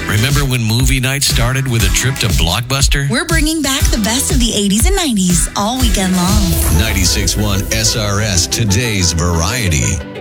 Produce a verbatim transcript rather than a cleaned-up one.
Remember when movie night started with a trip to Blockbuster? We're bringing back the best of the eighties and nineties all weekend long. ninety-six point one S R S, today's variety.